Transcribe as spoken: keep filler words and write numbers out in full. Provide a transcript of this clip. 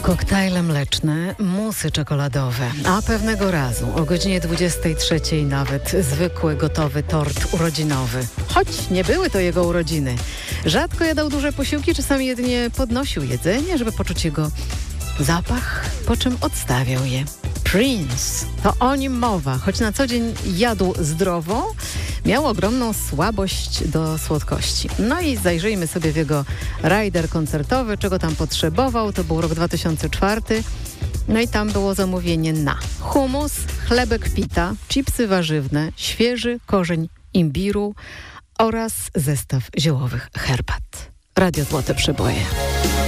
Koktajle mleczne, musy czekoladowe, a pewnego razu o godzinie dwudziestej trzeciej nawet zwykły, gotowy tort urodzinowy. Choć nie były to jego urodziny. Rzadko jadał duże posiłki, czasami jedynie podnosił jedzenie, żeby poczuć jego zapach, po czym odstawiał je. Prince, to o nim mowa, choć na co dzień jadł zdrowo, miał ogromną słabość do słodkości. No i zajrzyjmy sobie w jego rider koncertowy, czego tam potrzebował. To był rok dwa tysiące czwarty. No i tam było zamówienie na hummus, chlebek pita, chipsy warzywne, świeży korzeń imbiru oraz zestaw ziołowych herbat. Radio Złote Przeboje.